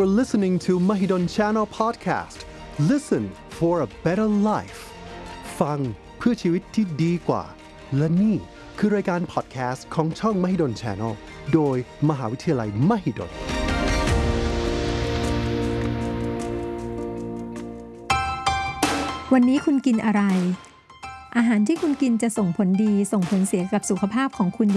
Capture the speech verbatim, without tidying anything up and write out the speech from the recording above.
You're listening to Mahidol Channel Podcast. Listen for a better life. ฟังเพื่อชีวิตที่ดีกว่าและนี่คือรายการพอดแคสต์ของช่อง Mahidol Channel โดยมหาวิทยาลัย Mahidol วันนี้คุณกินอะไรอาหารที่คุณกินจะส่งผลดีส่งผลเสียกับสุขภาพของคุณ